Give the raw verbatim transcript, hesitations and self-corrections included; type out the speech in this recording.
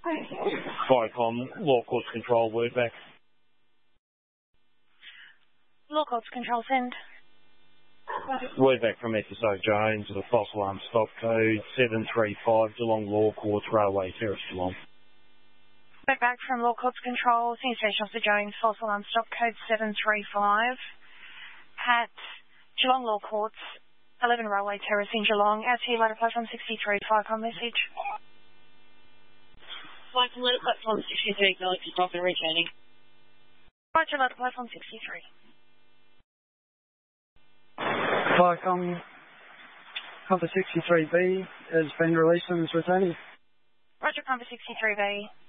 Viacom, Law Courts Control, word back. Law Courts Control, send. Word back from F S O Jones, the false alarm stop code seven three five, Geelong Law Courts, Railway Terrace, Geelong. Word back from Law Courts Control, Senior Station Officer Jones, false alarm stop code seven three five at Geelong Law Courts, eleven Railway Terrace in Geelong. Out here, ladder platform sixty-three, Viacom message. Viacom, ladder platform sixty-three, Galaxy Profit returning. Roger, ladder platform sixty-three. Viacom, Compass sixty-three B has been released and is returning. Roger, Compass sixty-three B.